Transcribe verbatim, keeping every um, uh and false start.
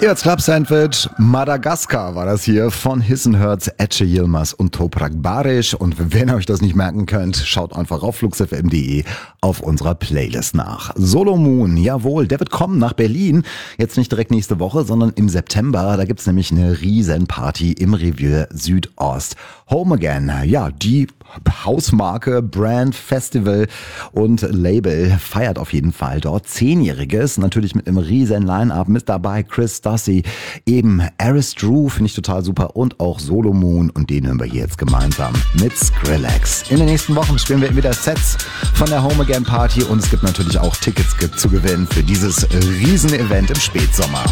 Jetzt Club Sandwich, Madagaskar war das hier von Hissen Hertz, Ece Yilmaz und Toprak Barisch. Und wenn ihr euch das nicht merken könnt, schaut einfach auf flux f m punkt de auf unserer Playlist nach. Solo Moon, jawohl, der wird kommen nach Berlin. Jetzt nicht direkt nächste Woche, sondern im September. Da gibt's nämlich eine riesen Party im Revier Südost. Home Again, ja, die Hausmarke, Brand, Festival und Label feiert auf jeden Fall dort Zehnjähriges. Natürlich mit einem riesen Line-Up mit dabei. Chris Stassi, eben Aris Drew, finde ich total super, und auch Solo Moon, und den hören wir hier jetzt gemeinsam mit Skrillex. In den nächsten Wochen spielen wir wieder Sets von der Home Again Party und es gibt natürlich auch Tickets zu gewinnen für dieses riesen Event im Spätsommer.